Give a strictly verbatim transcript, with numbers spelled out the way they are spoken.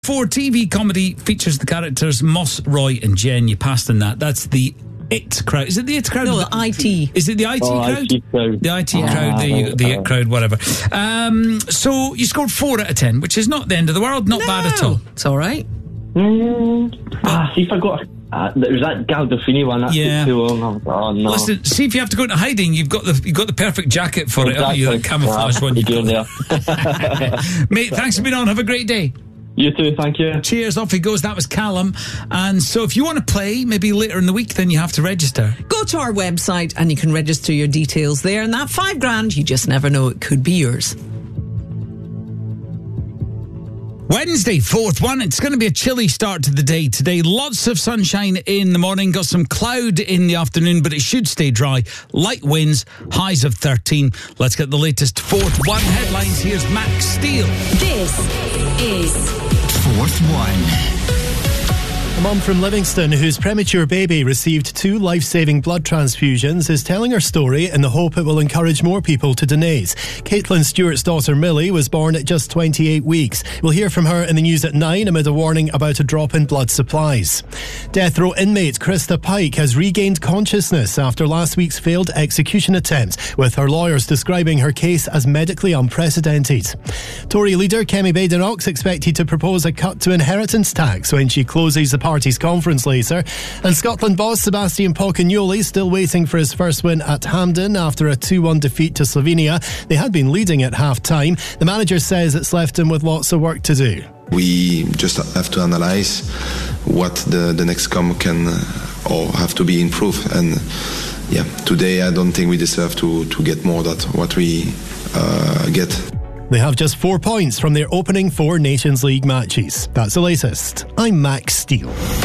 For T V comedy features the characters Moss, Roy and Jen. You passed in that. That's the It crowd. Is it the It crowd? No, the I T. Is it the I T oh, crowd? I T crowd? The I T ah, crowd, the, the uh, It crowd, whatever. Um, so you scored four out of ten, which is not the end of the world. Not no, bad at all. It's all right. Mm, ah, see if I got... Uh, it was that Galdolfini one. That Yeah. took too long. Oh, no. Listen, see if you have to go into hiding. You've got the you've got the perfect jacket for exactly. it, haven't you? That camouflage ah, one. You doing there. Mate, thanks for being on. Have a great day. You too, thank you. Cheers, off he goes. That was Callum. And so if you want to play, maybe later in the week, then you have to register. Go to our website and you can register your details there. And that five grand, you just never know, it could be yours. Wednesday, fourth one. It's going to be a chilly start to the day today. Lots of sunshine in the morning. Got some cloud in the afternoon, but it should stay dry. Light winds, highs of thirteen. Let's get the latest fourth one headlines. Here's Max Steele. This is Fourth One. A mum from Livingston whose premature baby received two life-saving blood transfusions is telling her story in the hope it will encourage more people to donate. Caitlin Stewart's daughter Millie was born at just twenty-eight weeks. We'll hear from her in the news at nine amid a warning about a drop in blood supplies. Death row inmate Krista Pike has regained consciousness after last week's failed execution attempt, with her lawyers describing her case as medically unprecedented. Tory leader Kemi Badenoch's expected to propose a cut to inheritance tax when she closes the party's conference later. And Scotland boss Sebastian Pocagnoli still waiting for his first win at Hampden after a two one defeat to Slovenia. They had been leading at half-time. The manager says it's left him with lots of work to do. We just have to analyse what the, the next come can uh, or have to be improved. And yeah, today I don't think we deserve to, to get more than what we uh, get. They have just four points from their opening four Nations League matches. That's the latest. I'm Max Steele.